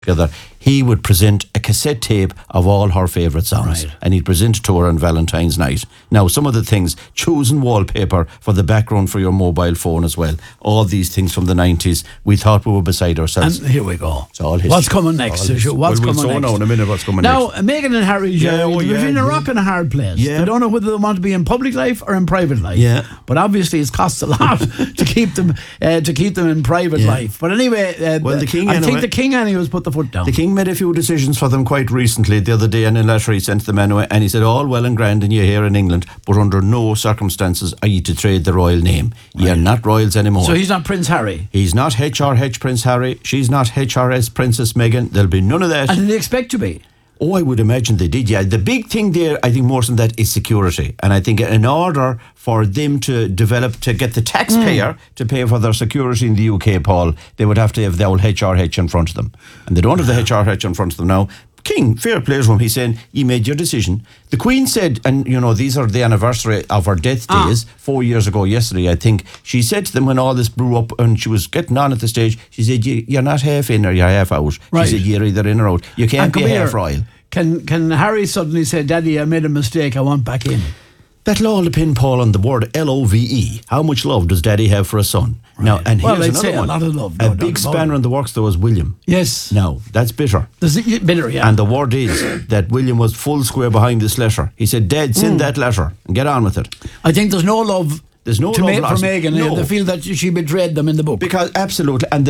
together, he would present a cassette tape of all her favourite songs. Right. And he'd present it to her on Valentine's night. Now, some of the things, choosing wallpaper for the background for your mobile phone as well. All these things from the 90s, we thought we were beside ourselves. And here we go. It's all history. What's coming next? What's we'll coming so next? now in a minute what's coming Now, next. Meghan and Harry, Jerry, they're in a rock and a hard place. Yeah. They don't know whether they want to be in public life or in private life. Yeah. But obviously, it costs a lot to keep them in private life. But anyway, Well, the King I anyway- think the King anyway has put the foot down. The King made a few decisions for them quite recently the other day in a letter he sent to them anyway, and he said, all well and grand and you're here in England, but under no circumstances are you to trade the royal name. You're not royals anymore. So he's not Prince Harry. He's not HRH Prince Harry. She's not HRS Princess Meghan. There'll be none of that. And they expect to be. Oh, I would imagine they did, yeah. The big thing there, I think more than that, is security. And I think in order for them to develop, to get the taxpayer to pay for their security in the UK, Paul, they would have to have the old HRH in front of them. And they don't have the HRH in front of them now. King, fair play to him, he's saying, you made your decision. The Queen said, and you know, these are the anniversary of her death days, 4 years ago yesterday, I think. She said to them when all this blew up and she was getting on at the stage, she said, you're not half in or you're half out. Right. She said, you're either in or out. You can't be half royal. Can Harry suddenly say, Daddy, I made a mistake, I want back in? That'll all depend, Paul, on the word LOVE. How much love does Daddy have for a son? Right. Now, and Well, here's I'd another say a one. lot of love, A no doubt big about spanner it. in the works, though, is William. Yes. Now, that's bitter. There's bitter, yeah. And the word is that William was full square behind this letter. He said, Dad, send that letter and get on with it. I think there's no love. There's no to love for lost. Meghan. No. They feel that she betrayed them in the book. Because absolutely, and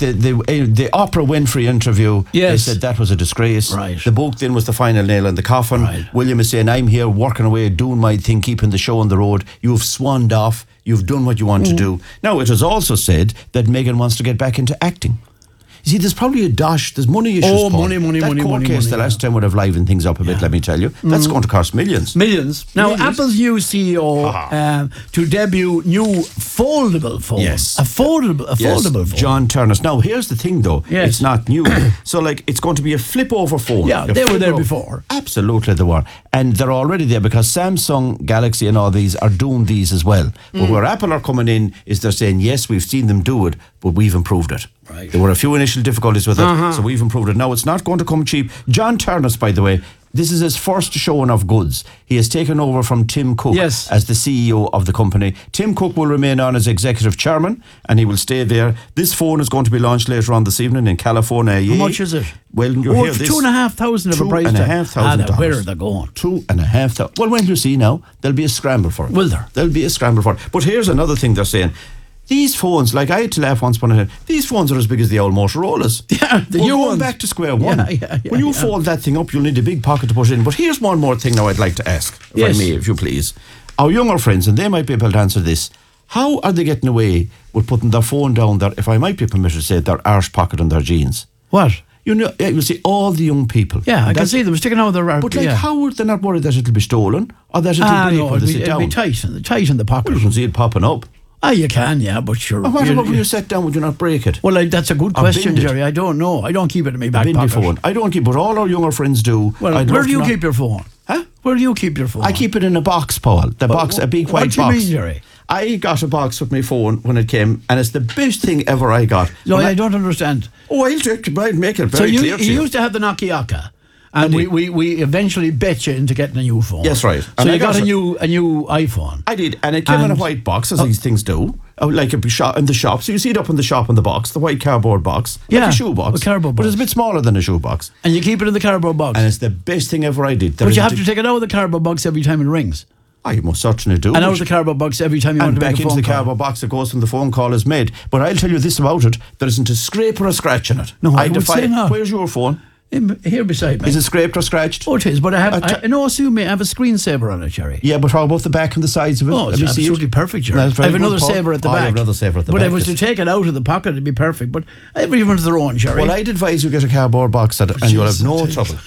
the Oprah Winfrey interview, Yes. they said that was a disgrace. Right. The book then was the final nail in the coffin. Right. William is saying, I'm here working away, doing my thing, keeping the show on the road. You've swanned off. You've done what you want to do. Now, it was also said that Meghan wants to get back into acting. You see, there's probably a dosh. There's money issues. Oh, Paul. money, That court money, case money, the last time would have livened things up a bit, let me tell you. That's going to cost millions. Millions. Now, Millions. Apple's new CEO to debut new foldable phone. Yes. A foldable phone. John Turners. Now, here's the thing, though. Yes. It's not new. So, like, it's going to be a flip-over phone. Yeah, A they were there flip-over. before. Absolutely, they were. And they're already there because Samsung, Galaxy and all these are doing these as well. But where Apple are coming in is they're saying, yes, we've seen them do it, but we've improved it. Right. There were a few initial difficulties with it, so we've improved it. Now, it's not going to come cheap. John Turners, by the way, this is his first showing of goods. He has taken over from Tim Cook Yes. as the CEO of the company. Tim Cook will remain on as executive chairman and he will stay there. This phone is going to be launched later on this evening in California. How much is it? Well, you hear this. $2,500 of a price tag. $2,500. Where are they going? $2,500. Well, when you see now, there'll be a scramble for it. Will there? There'll be a scramble for it. But here's another thing they're saying. These phones, like I had to laugh once upon a time, these phones are as big as the old Motorola's. Yeah, the We're new going ones. back to square one. Yeah, when you fold that thing up, you'll need a big pocket to put it in. But here's one more thing now I'd like to ask, if Yes. I may, if you please. Our younger friends, and they might be able to answer this, how are they getting away with putting their phone down there, if I might be permitted to say, their arse pocket on their jeans? What? You know, you see all the young people. Yeah, I And can that's- see them sticking out of their... But like, yeah. how are they not worried that it'll be stolen or that it'll break No, when they sit it'd down? be tight in the pocket. Well, you can see it popping up. You can, yeah, but sure. And what about when you sit down, would you not break it? Well, that's a good Or question, bend it? Jerry. I don't know. I don't keep it in my back Bend your pocket. phone. I don't keep, but all our younger friends do. Well, I'd where love do to you know- keep your phone? Huh? Where do you keep your phone? I keep it in a box, Paul. The box, a big what white do you box. mean, Jerry? I got a box with my phone when it came, and it's the best thing ever I got. No, When I don't understand. Oh, I'll make it So very you clear to you. used to have the Nokia, and I did. we eventually bet you into getting a new phone. Yes, right. So And I you got got a it. new iPhone. I did, and it came in a And- white box, as these things do. Like a shop in the shop. So you see it up in the shop in the box, the white cardboard box. Like Yeah, a shoe box. a cardboard But it's a box. bit smaller than a shoe box. And you keep it in the cardboard box. And it's the best thing ever I did. But you have to take it out of the cardboard box every time it rings. I most certainly do. And out of the cardboard box every time you want and to back make a into phone the call. cardboard box that goes when the phone call is made. But I'll tell you this about it: there isn't a scrape or a scratch in it. No, I would say not. Where's your phone? Here beside me. Is it scraped or scratched? Oh, it is, but I have. I I assume I have a screensaver on it, Jerry. Yeah, but how about the back and the sides of it? Oh, it's Let me see it. absolutely perfect, Jerry. That's I very have another good, Paul. saver at the Oh, you back. have another saver at the but back. if I was to take it out of the pocket, it'd be perfect. But everyone's their own, Jerry. Well, I'd advise you get a cardboard box and you'll have no Jesus. trouble.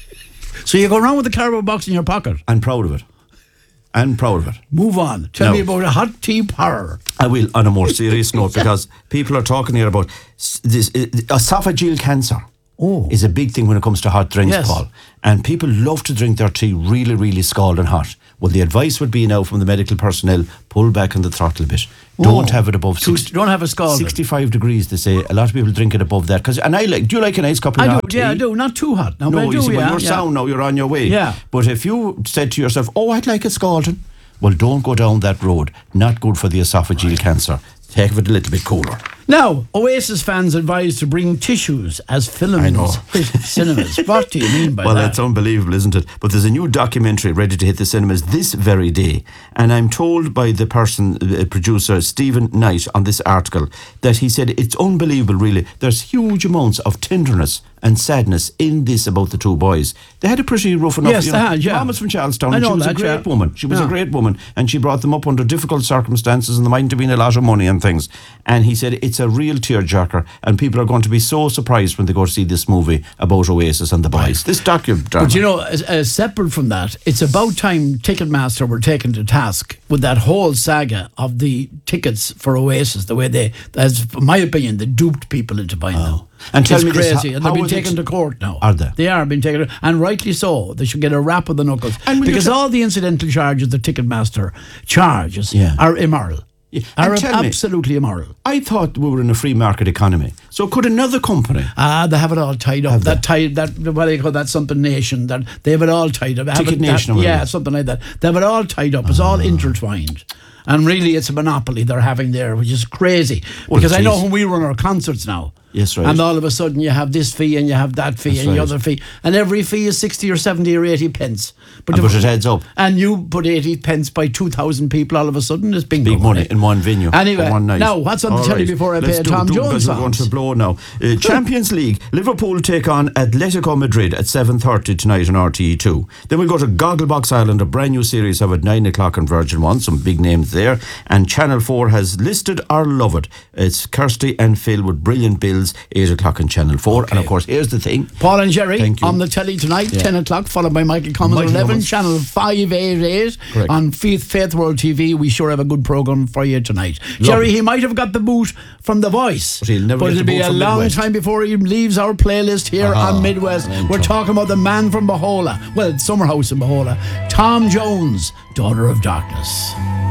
So you go around with the cardboard box in your pocket. I'm proud of it. I'm proud of it. Move on. Tell No. me about a hot tea parlour. I will, on a more serious note, because people are talking here about this esophageal cancer. is a big thing when it comes to hot drinks, Yes. Paul. And people love to drink their tea really, really scalding hot. Well, the advice would be now from the medical personnel, pull back on the throttle a bit. Don't have it above Don't have a scalding. 65 degrees, they say. A lot of people drink it above that. And do you like a nice cup of I do, hot tea? yeah, I do. Not too hot. No, but I No, do, you see, when yeah, you're yeah. sound now, you're on your way. Yeah. But if you said to yourself, oh, I'd like a scalding, well, don't go down that road. Not good for the esophageal cancer. Take it a little bit cooler. Now, Oasis fans advised to bring tissues as films hit cinemas. What do you mean by Well, that? that's unbelievable, isn't it? But there's a new documentary ready to hit the cinemas this very day. And I'm told by the producer, Stephen Knight, on this article, that he said it's unbelievable, really. There's huge amounts of tenderness and sadness in this about the two boys. They had a pretty rough enough. Yes, they had, yeah. Mom was from Charlestown, I and she know was a that, great yeah. woman. She was Yeah. a great woman, and she brought them up under difficult circumstances, and there mightn't have been a lot of money and things. And he said it's a real tearjerker, and people are going to be so surprised when they go to see this movie about Oasis and the boys. This docudrama. But you know, separate from that, it's about time Ticketmaster were taken to task with that whole saga of the tickets for Oasis, the way they, as in my opinion, they duped people into buying them. And tell It's me this, crazy, and they've how been is it- taken to court now. Are they? They are being taken, and rightly so. They should get a rap of the knuckles, And when because you all the incidental charges the Ticketmaster charges Yeah. are immoral. Yeah. Are And tell me- absolutely immoral. I thought we were in a free market economy. So could another company... They have it all tied up. What do you call that? Something Nation. That they have it all tied up. Ticket Nation or whatever. Yeah, something like that. They have it all tied up. It's all intertwined. And really, it's a monopoly they're having there, which is crazy. Well, Because I know geez. when we run our concerts now. Yes, right. And all of a sudden you have this fee and you have that fee That's and the right. other fee. And every fee is 60 or 70 or 80 pence. But it adds up. And you put 80 pence by 2,000 people, all of a sudden it's bingo Big money in one venue. Anyway, on one night. now, what's on the All telly right. before I Let's pay do Tom it, Jones because we're going songs? to blow now. Champions League. Liverpool take on Atletico Madrid at 7:30 tonight on RTE2. Then we'll go to Gogglebox Island, a brand new series of at 9 o'clock on Virgin 1. Some big names there. And Channel 4 has listed or love it. It's Kirsty and Phil with brilliant bills, 8 o'clock on Channel 4. And of course, here's the thing. Paul and Jerry Thank you. on the telly tonight, Yeah. 10 o'clock, followed by Michael Cummins at Michael 11, Cummins. channel 588 Correct. on Faith World TV. We sure have a good programme for you tonight. Jerry, he might have got the boot from The Voice, But he'll never get it'll the be boot a from long Midwest. time before he leaves our playlist here on Midwest. We're talking about the man from Bahola, well, Summerhouse in Bahola, Tom Jones, Daughter of Darkness.